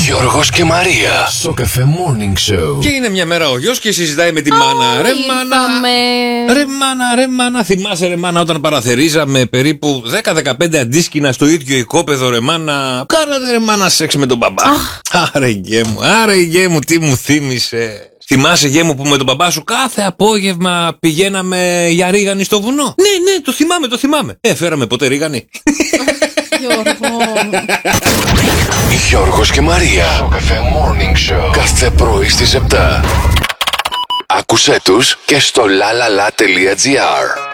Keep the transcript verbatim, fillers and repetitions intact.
Γιώργος και Μαρία. Σοκαφέ Morning Show. Και είναι μια μέρα ο γιος και συζητάει με τη μάνα. Ρε μάνα, ρε μάνα, ρε μάνα. Θυμάσαι ρε μάνα όταν παραθερίζαμε περίπου δέκα με δεκαπέντε αντίσκηνα στο ίδιο οικόπεδο ρε μάνα. Κάνατε ρε μάνα σεξ με τον μπαμπά. Άρε γέ μου, άρε γέ μου, τι μου θύμισε. Θυμάσαι γέ μου που με τον μπαμπά σου κάθε απόγευμα πηγαίναμε για ρίγανη στο βουνό? Ναι, ναι, το θυμάμαι, το θυμάμαι. Ε, φέραμε ποτέ ρίγανη? Γιώργο. Γιώργος και Μαρία. Σοκαφέ Morning Show. Κάθε πρωί στις επτά. Άκουσέ τους και στο lalala.gr.